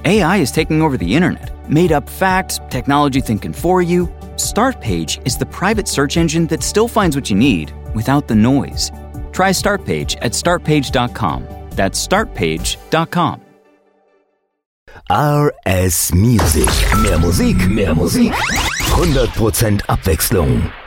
AI is taking over the internet. Made up facts, technology thinking for you. Startpage is the private search engine that still finds what you need without the noise. Try Startpage at startpage.com. That's startpage.com. RS Music. Mehr Musik, mehr Musik. 100% Abwechslung.